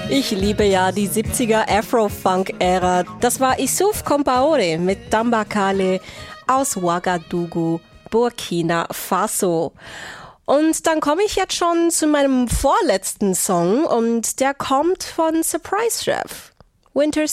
Ich liebe ja die 70er Afro-Funk-Ära. Das war Issouf Compaoré mit Tambakale aus Ouagadougou, Burkina Faso. Und dann komme ich jetzt schon zu meinem vorletzten Song und der kommt von Surprise Chef. Winter